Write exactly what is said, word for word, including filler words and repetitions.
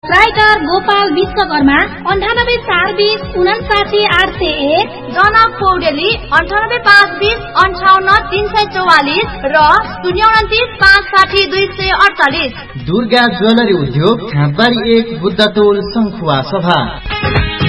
Writer Gopal Vishwakarma अन्ठानब्बे चार बिस उनासाठी आठ सय एक, जनक पौडेली अन्ठानब्बे पाँच बिस अन्ठाउन्न तीन सय चौवालिस र शून्य उन्तिस पाँच साठी दुई सय अडचालिस। दुर्गा ज्वेलरी उद्योग खाँदबारी एक बुद्धटोल सङ्खुवा सभा।